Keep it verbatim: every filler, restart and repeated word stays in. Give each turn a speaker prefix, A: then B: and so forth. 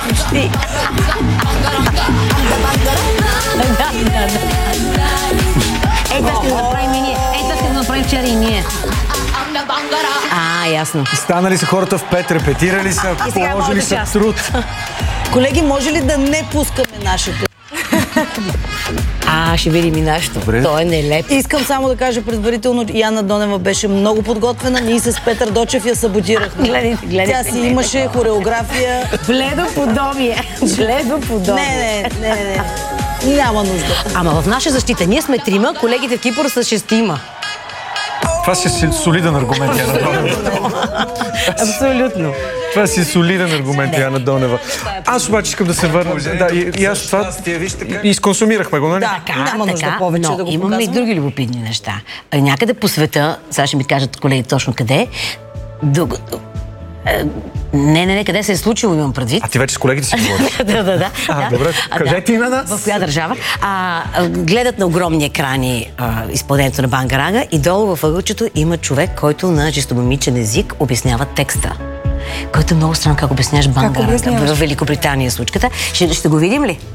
A: Почти. Да, да, да. Ей, това ще го направим и ние. Ей, това ще го направим вчера и ние. А, ясно.
B: Станали са хората в пет, репетирали са, положили са труд.
C: Колеги, може ли да не пускаме нашето?
A: А, ще видим и нашето. То е нелепо.
C: Искам само да кажа предварително, Яна Донева беше много подготвена. Ние с Петър Дочев я саботирахме.
A: Гледайте, гледайте.
C: Тя си имаше хореография.
A: Бледо подобие. Бледо подобие.
C: Не, не, не, не. Няма нужда.
A: Ама в наша защита ние сме трима, колегите в Кипър са шестима.
B: Това си е солиден аргумент, Яна Донева.
A: Абсолютно.
B: Това си е солиден аргумент, Яна Донева. Аз обаче искам да се върна. Да, и, и аз това изконсумирахме го, нали?
C: Да,
A: Така,
C: няма нужда
A: така,
C: повече
A: но
C: да го
A: имаме
C: показваме.
A: и други любопитни неща. А, някъде по света, сега ще ми кажат колеги точно къде, до, е, не, не, не, къде се е случило, имам предвид.
B: А ти вече с колегите си говориш?
A: да, да, да.
B: А,
A: да.
B: добре. Кажете
A: да.
B: и на нас.
A: В коя държава? А, гледат на огромни екрани а, изпълнението на Бангарага и долу в ъгълчето има човек, който на жестомимичен език обяснява текста. Който е много странно как обясняваш Бангарага. В Великобритания е случката. Ще, ще го видим ли?